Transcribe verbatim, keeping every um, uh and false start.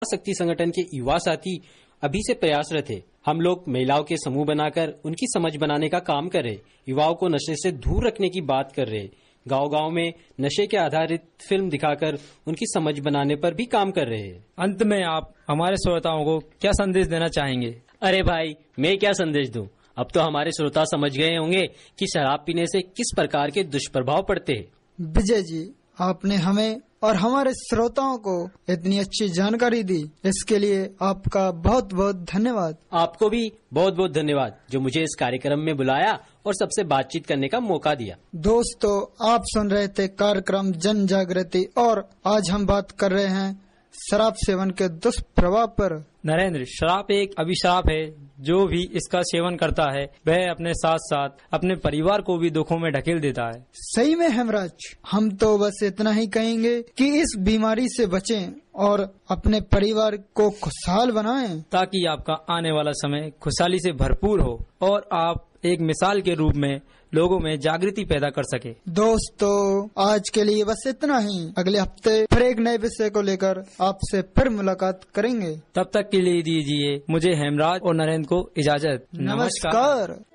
शक्ति संगठन के युवा साथी अभी से प्रयासरत है। हम लोग महिलाओं के समूह बनाकर उनकी समझ बनाने का काम कर रहे, युवाओं को नशे से दूर रखने की बात कर रहे, गांव गांव में नशे के आधारित फिल्म दिखाकर उनकी समझ बनाने पर भी काम कर रहे हैं। अंत में आप हमारे श्रोताओं को क्या संदेश देना चाहेंगे? अरे भाई, मैं क्या संदेश दूं? अब तो हमारे श्रोता समझ गए होंगे कि शराब पीने से किस प्रकार के दुष्प्रभाव पड़ते हैं। विजय जी, आपने हमें और हमारे श्रोताओं को इतनी अच्छी जानकारी दी, इसके लिए आपका बहुत बहुत धन्यवाद। आपको भी बहुत बहुत धन्यवाद जो मुझे इस कार्यक्रम में बुलाया और सबसे बातचीत करने का मौका दिया। दोस्तों, आप सुन रहे थे कार्यक्रम जन जागृति और आज हम बात कर रहे हैं शराब सेवन के दुष्प्रभाव पर। नरेंद्र, शराब एक अभिशाप है। जो भी इसका सेवन करता है वह अपने साथ साथ अपने परिवार को भी दुखों में ढकेल देता है। सही में हेमराज, हम तो बस इतना ही कहेंगे कि इस बीमारी से बचें और अपने परिवार को खुशहाल बनाएं, ताकि आपका आने वाला समय खुशहाली से भरपूर हो और आप एक मिसाल के रूप में लोगों में जागृति पैदा कर सके। दोस्तों, आज के लिए बस इतना ही। अगले हफ्ते फिर एक नए विषय को लेकर आपसे फिर मुलाकात करेंगे। तब तक के लिए दीजिए मुझे हेमराज और नरेंद्र को इजाजत। नमस्कार।